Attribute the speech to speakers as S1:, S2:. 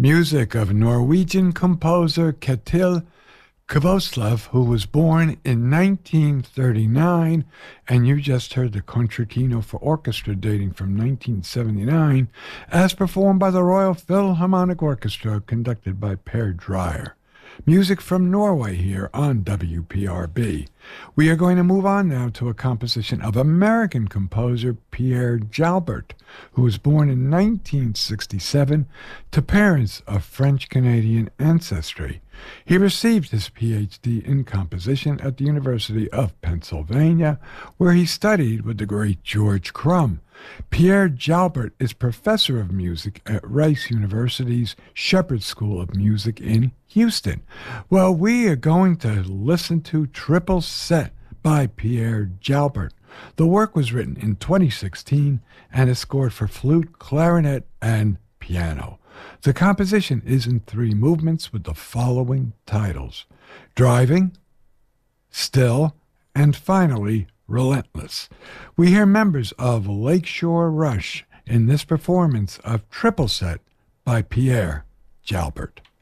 S1: Music of Norwegian composer Ketil Kvoslev, who was born in 1939, and you just heard the Concertino for Orchestra dating from 1979, as performed by the Royal Philharmonic Orchestra, conducted by Per Dreyer. Music from Norway here on WPRB. We are going to move on now to a composition of American composer Pierre Jalbert, who was born in 1967 to parents of French-Canadian ancestry. He received his Ph.D. in composition at the University of Pennsylvania, where he studied with the great George Crumb. Pierre Jalbert is professor of music at Rice University's Shepherd School of Music in Houston. Well, we are going to listen to Triple Set by Pierre Jalbert. The work was written in 2016 and is scored for flute, clarinet, and piano. The composition is in 3 movements with the following titles: Driving, Still, and finally, Relentless. We hear members of Lakeshore Rush in this performance of Triple Set by Pierre Jalbert.